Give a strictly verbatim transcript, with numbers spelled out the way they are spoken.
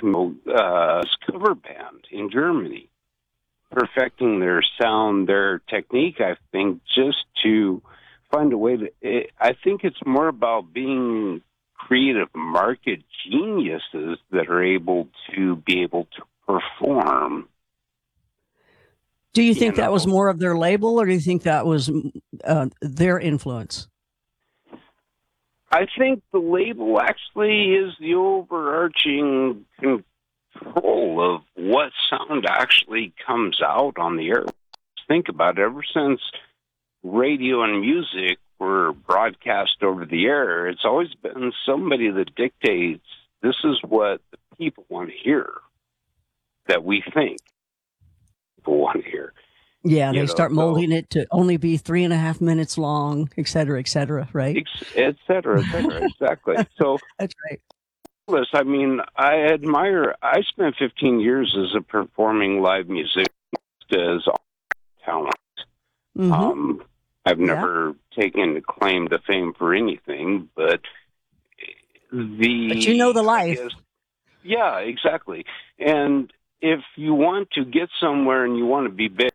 uh, cover band in Germany, perfecting their sound, their technique, I think, just to find a way to, it, I think it's more about being creative market geniuses that are able to be able to perform. Do you think you know? that was more of their label, or do you think that was uh, their influence? I think the label actually is the overarching control of what sound actually comes out on the air. Think about it. Ever since radio and music were broadcast over the air, it's always been somebody that dictates this is what the people want to hear, that we think people want to hear. Yeah, you they know, start molding so, it to only be three and a half minutes long, et cetera, et cetera, right? Et cetera, et cetera, exactly. So that's right. I mean, I admire, I spent fifteen years as a performing live musician as talent. Mm-hmm. Um, I've never yeah. taken claim to fame for anything, but the... But you know the life. Guess, yeah, exactly. And if you want to get somewhere and you want to be big,